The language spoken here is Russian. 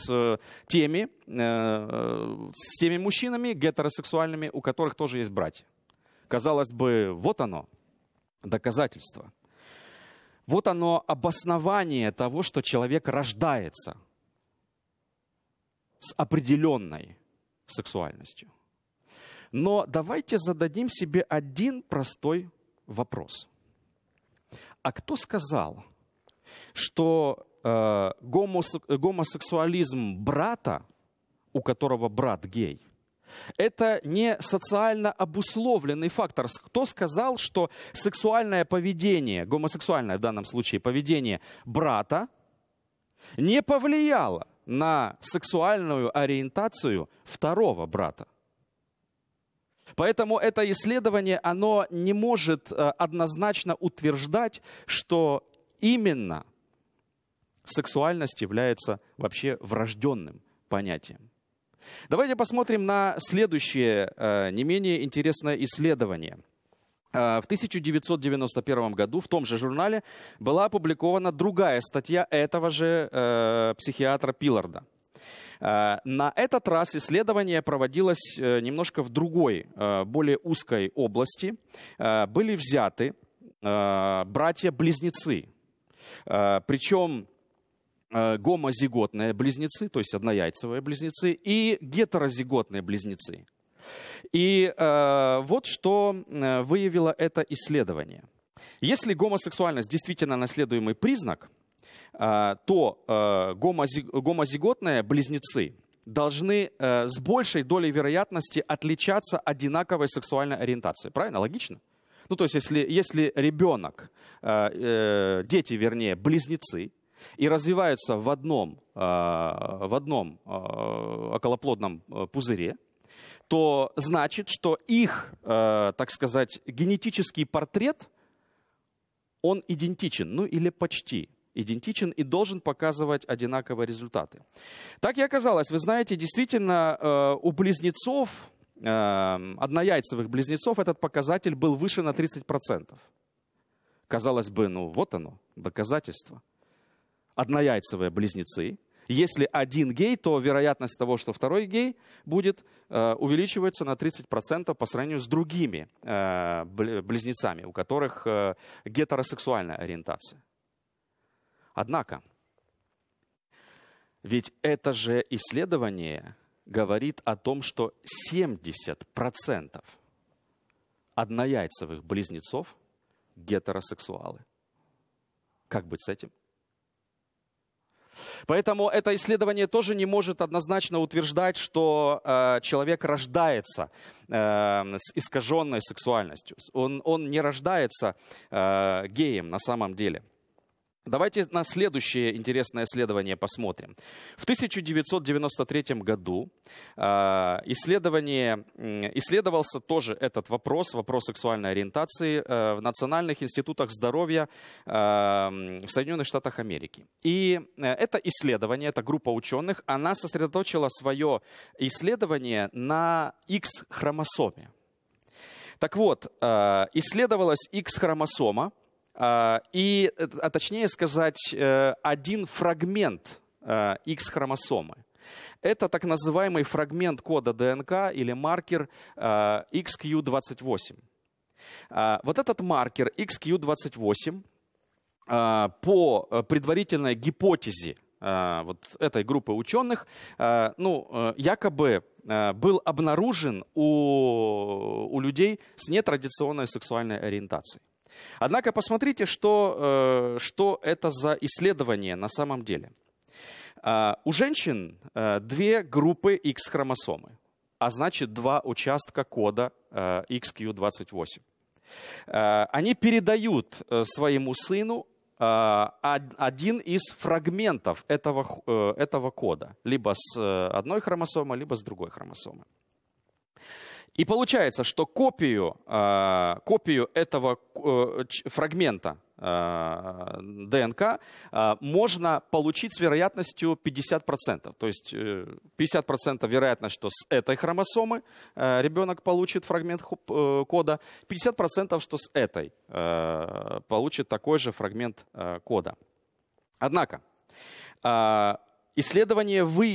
теми мужчинами гетеросексуальными, у которых тоже есть братья. Казалось бы, вот оно, доказательство. Вот оно обоснование того, что человек рождается с определенной сексуальностью. Но давайте зададим себе один простой вопрос. А кто сказал, что гомосексуализм брата, у которого брат гей, это не социально обусловленный фактор? Кто сказал, что сексуальное поведение, гомосексуальное в данном случае поведение брата не повлияло на сексуальную ориентацию второго брата? Поэтому это исследование, оно не может однозначно утверждать, что именно сексуальность является вообще врожденным понятием. Давайте посмотрим на следующее, не менее интересное исследование. В 1991 году в том же журнале была опубликована другая статья этого же психиатра Пилларда. На этот раз исследование проводилось немножко в другой, более узкой области. Были взяты братья-близнецы, причем гомозиготные близнецы, то есть однояйцевые близнецы, и гетерозиготные близнецы. И вот что выявило это исследование. Если гомосексуальность действительно наследуемый признак, то гомозиготные близнецы должны с большей долей вероятности отличаться одинаковой сексуальной ориентацией. Правильно? Логично? Ну, то есть, если ребенок, дети, вернее, близнецы, и развиваются в одном околоплодном пузыре, то значит, что их, так сказать, генетический портрет, он идентичен, ну или почти идентичен и должен показывать одинаковые результаты. Так и оказалось, вы знаете, действительно, у близнецов, однояйцевых близнецов, этот показатель был выше на 30%. Казалось бы, ну вот оно, доказательство. Однояйцевые близнецы. Если один гей, то вероятность того, что второй гей будет, увеличивается на 30% по сравнению с другими близнецами, у которых гетеросексуальная ориентация. Однако, ведь это же исследование говорит о том, что 70% однояйцевых близнецов гетеросексуалы. Как быть с этим? Поэтому это исследование тоже не может однозначно утверждать, что человек рождается с искаженной сексуальностью. Он не рождается геем на самом деле. Давайте на следующее интересное исследование посмотрим. В 1993 году исследовался тоже этот вопрос сексуальной ориентации в Национальных институтах здоровья в Соединенных Штатах Америки. И это исследование, эта группа ученых, она сосредоточила свое исследование на X-хромосоме. Так вот, исследовалась X-хромосома, и, точнее сказать, один фрагмент X-хромосомы. Это так называемый фрагмент кода ДНК или маркер XQ28. Вот этот маркер XQ28 по предварительной гипотезе вот этой группы ученых, якобы был обнаружен у людей с нетрадиционной сексуальной ориентацией. Однако посмотрите, что это за исследование на самом деле. У женщин две группы X-хромосомы, а значит два участка кода XQ28. Они передают своему сыну один из фрагментов этого кода, либо с одной хромосомы, либо с другой хромосомы. И получается, что копию этого фрагмента ДНК можно получить с вероятностью 50%. То есть 50% вероятность, что с этой хромосомы ребенок получит фрагмент кода, 50%, что с этой получит такой же фрагмент кода. Однако исследование выявило,